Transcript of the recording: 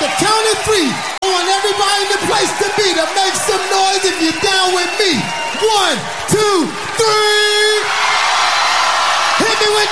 the count of three, I want everybody in the place to be to make some noise if you're down with me. 1, 2,